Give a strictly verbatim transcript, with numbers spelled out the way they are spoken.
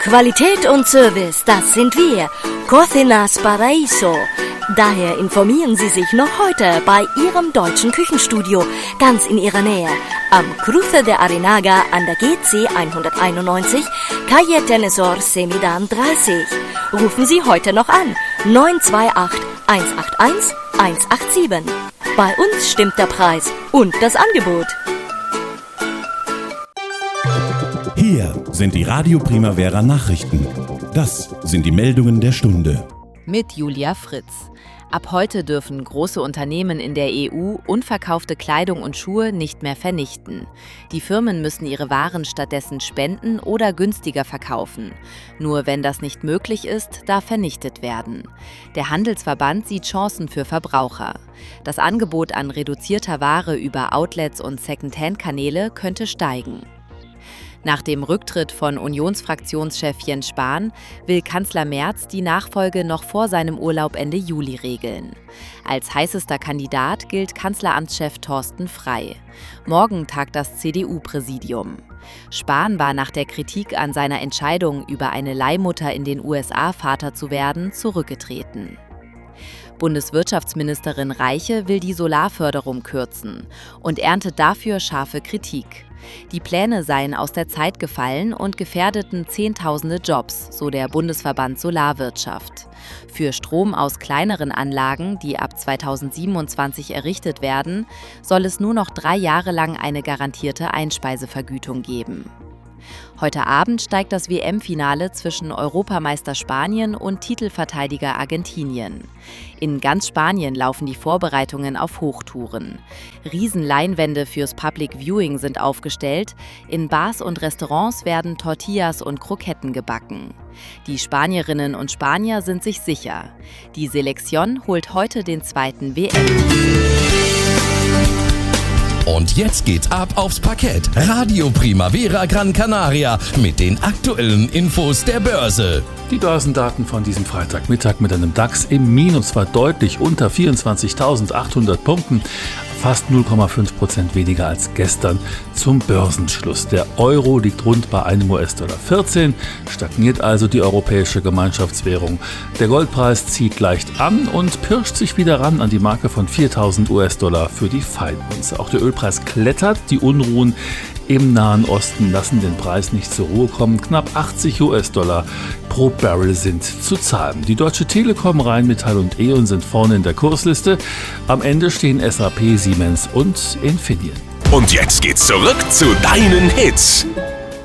Qualität und Service, das sind wir. Cocinas Paraíso. Daher informieren Sie sich noch heute bei Ihrem deutschen Küchenstudio, ganz in Ihrer Nähe, am Cruce de Arenaga an der G C hunderteinundneunzig, Calle Tenesor Semidan dreißig. Rufen Sie heute noch an, neun zwei acht, eins acht eins, eins acht sieben. Bei uns stimmt der Preis und das Angebot. Hier sind die Radio Primavera Nachrichten. Das sind die Meldungen der Stunde. Mit Julia Fritz. Ab heute dürfen große Unternehmen in der E U unverkaufte Kleidung und Schuhe nicht mehr vernichten. Die Firmen müssen ihre Waren stattdessen spenden oder günstiger verkaufen. Nur wenn das nicht möglich ist, darf vernichtet werden. Der Handelsverband sieht Chancen für Verbraucher. Das Angebot an reduzierter Ware über Outlets und Second-Hand-Kanäle könnte steigen. Nach dem Rücktritt von Unionsfraktionschef Jens Spahn will Kanzler Merz die Nachfolge noch vor seinem Urlaub Ende Juli regeln. Als heißester Kandidat gilt Kanzleramtschef Thorsten Frey. Morgen tagt das C D U-Präsidium. Spahn war nach der Kritik an seiner Entscheidung, über eine Leihmutter in den U S A Vater zu werden, zurückgetreten. Bundeswirtschaftsministerin Reiche will die Solarförderung kürzen und erntet dafür scharfe Kritik. Die Pläne seien aus der Zeit gefallen und gefährdeten Zehntausende Jobs, so der Bundesverband Solarwirtschaft. Für Strom aus kleineren Anlagen, die ab zweitausendsiebenundzwanzig errichtet werden, soll es nur noch drei Jahre lang eine garantierte Einspeisevergütung geben. Heute Abend steigt das W M-Finale zwischen Europameister Spanien und Titelverteidiger Argentinien. In ganz Spanien laufen die Vorbereitungen auf Hochtouren. Riesenleinwände fürs Public Viewing sind aufgestellt. In Bars und Restaurants werden Tortillas und Kroketten gebacken. Die Spanierinnen und Spanier sind sich sicher. Die Selección holt heute den zweiten W M-Titel. Und jetzt geht's ab aufs Parkett. Radio Primavera Gran Canaria mit den aktuellen Infos der Börse. Die Börsendaten von diesem Freitagmittag mit einem DAX im Minus, zwar deutlich unter vierundzwanzigtausendachthundert Punkten, fast null Komma fünf Prozent weniger als gestern zum Börsenschluss. Der Euro liegt rund bei einem U S-Dollar vierzehn, stagniert also die europäische Gemeinschaftswährung. Der Goldpreis zieht leicht an und pirscht sich wieder ran an die Marke von viertausend U S-Dollar für die Feinunze. Auch der Ölpreis klettert, die Unruhen im Nahen Osten lassen den Preis nicht zur Ruhe kommen. Knapp achtzig U S-Dollar pro Barrel sind zu zahlen. Die Deutsche Telekom, Rheinmetall und E.ON sind vorne in der Kursliste. Am Ende stehen S A P, Siemens und Infineon. Und jetzt geht's zurück zu deinen Hits.